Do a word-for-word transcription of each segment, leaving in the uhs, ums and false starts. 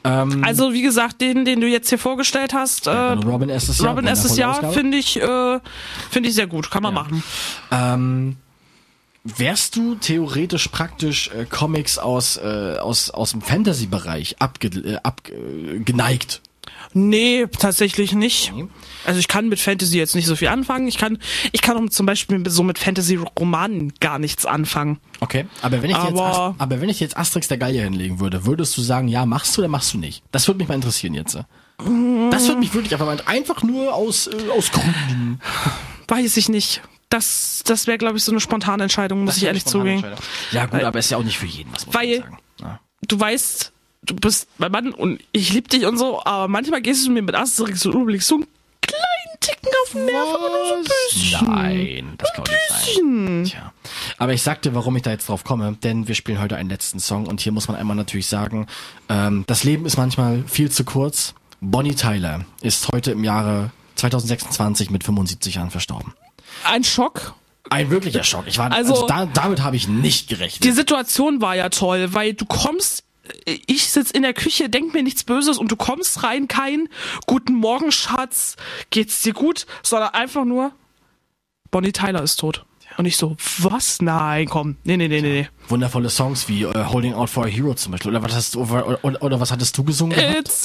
Ähm, Also wie gesagt, den, den du jetzt hier vorgestellt hast, ja, äh, Robin erstes Jahr, Robin erstes Jahr, Ausgabe. finde ich, äh, finde ich sehr gut, kann man Ja. machen. Ähm, wärst du theoretisch praktisch äh, Comics aus äh, aus aus dem Fantasy-Bereich abge, äh, ab, äh, geneigt? Nee, tatsächlich nicht. Nee. Also ich kann mit Fantasy jetzt nicht so viel anfangen. Ich kann, ich kann auch zum Beispiel so mit Fantasy-Romanen gar nichts anfangen. Okay, aber wenn ich dir jetzt, Aber- Ast- aber wenn ich jetzt Asterix der Gallier hinlegen würde, würdest du sagen, ja, machst du oder machst du nicht? Das würde mich mal interessieren jetzt. Das würde mich wirklich einfach mal einfach nur aus äh, aus Gründen. Weiß ich nicht. Das, das wäre, glaube ich, so eine spontane Entscheidung, muss Das ich wäre ehrlich eine spontane zugeben. Entscheidung. Ja gut, Weil- aber ist ja auch nicht für jeden, was muss weil- man sagen. Ja. Du weißt, du bist mein Mann und ich liebe dich und so, aber manchmal gehst du mir mit Asterix und Obelix so einen kleinen Ticken auf den Nerv, aber nur so ein bisschen. Nein, das kann nicht sein. Tja. Aber ich sag dir, warum ich da jetzt drauf komme, denn wir spielen heute einen letzten Song und hier muss man einmal natürlich sagen, ähm, das Leben ist manchmal viel zu kurz. Bonnie Tyler ist heute im Jahre zwanzig sechsundzwanzig mit fünfundsiebzig Jahren verstorben. Ein Schock. Ein wirklicher Schock. Ich war, Also- also, da, damit habe ich nicht gerechnet. Die Situation war ja toll, weil du kommst, ich sitz in der Küche, denk mir nichts Böses und du kommst rein, kein Guten Morgen, Schatz, geht's dir gut, sondern einfach nur, Bonnie Tyler ist tot. Und ich so, was? Nein, komm. Nee, nee, nee, nee, nee. Wundervolle Songs wie uh, Holding Out for a Hero zum Beispiel. Oder was hast du, oder, oder, oder was hattest du gesungen gehabt? It's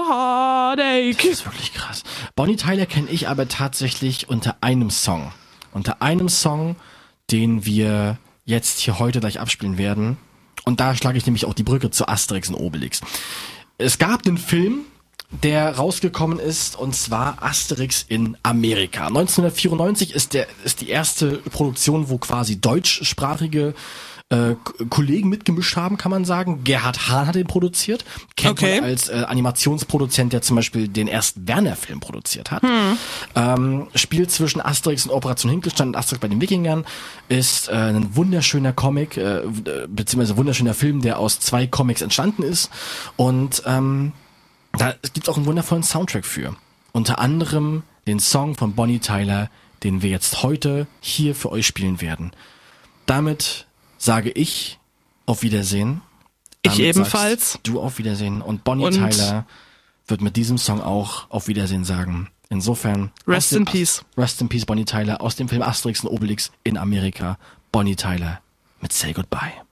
a heartache. Das ist wirklich krass. Bonnie Tyler kenne ich aber tatsächlich unter einem Song. Unter einem Song, den wir jetzt hier heute gleich abspielen werden. Und da schlage ich nämlich auch die Brücke zu Asterix und Obelix. Es gab einen Film, der rausgekommen ist, und zwar Asterix in Amerika. neunzehnhundertvierundneunzig ist der ist die erste Produktion, wo quasi deutschsprachige äh, K- Kollegen mitgemischt haben, kann man sagen. Gerhard Hahn hat den produziert. Kennt Okay. man als äh, Animationsproduzent, der zum Beispiel den ersten Werner-Film produziert hat. Ähm, spielt zwischen Asterix und Operation Hinkelstein und Asterix bei den Wikingern. Ist äh, ein wunderschöner Comic, äh, beziehungsweise wunderschöner Film, der aus zwei Comics entstanden ist. Und ähm, da gibt's auch einen wundervollen Soundtrack für. Unter anderem den Song von Bonnie Tyler, den wir jetzt heute hier für euch spielen werden. Damit sage ich auf Wiedersehen. Ich Damit ebenfalls. sagst du auf Wiedersehen. Und Bonnie Und- Tyler wird mit diesem Song auch auf Wiedersehen sagen. Insofern. Rest aus dem in peace. Rest in Peace, Bonnie Tyler. Aus dem Film Asterix und Obelix in Amerika. Bonnie Tyler mit Say Goodbye.